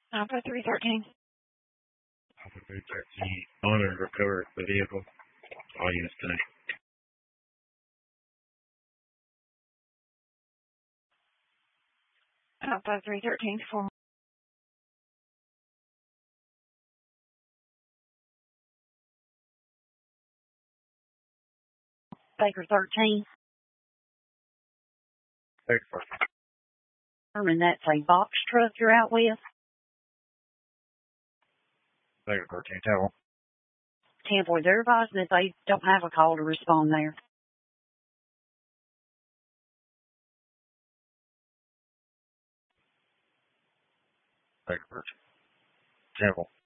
Alpha 313. Alpha 313. Owner recover the vehicle. All units tonight. Alpha 313 for Baker 13. Baker. And that's a box truck you're out with. Baker 13. Tell. Temple, they're advising that they don't have a call to respond there. Baker 13. Temple.